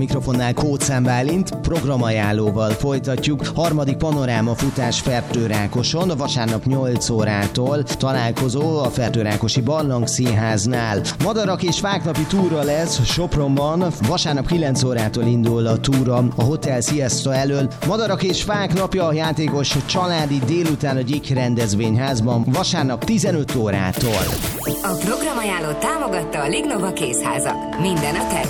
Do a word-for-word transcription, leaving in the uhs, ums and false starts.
Mikrofonnál Kóczán Bálint, programajánlóval folytatjuk. Harmadik panoráma futás Fertőrákoson, vasárnap nyolc órától találkozó a Fertőrákosi Barlangszínháznál. Madarak és fák-napi túra lesz Sopronban, vasárnap kilenc órától indul a túra a Hotel Siesta elől. Madarak és fák napja a játékos családi délután a Gyik rendezvényházban, vasárnap tizenöt órától. A programajánlót támogatta a Lignova Kézházak. Minden a terv